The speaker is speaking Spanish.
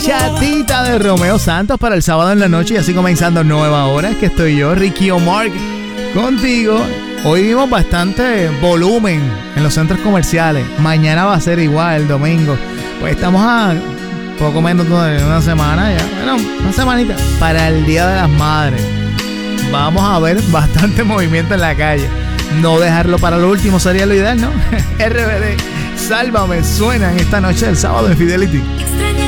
Bachatita de Romeo Santos para el sábado en la noche y así comenzando nueva hora. Es que estoy yo, Ricky Omar, contigo. Hoy vimos bastante volumen en los centros comerciales. Mañana va a ser igual, el domingo. Pues estamos a poco menos de una semana ya. Bueno, una semanita para el Día de las Madres. Vamos a ver bastante movimiento en la calle. No dejarlo para lo último sería lo ideal, ¿no? RBD, Sálvame, suenan esta noche del sábado en Fidelity. Extraño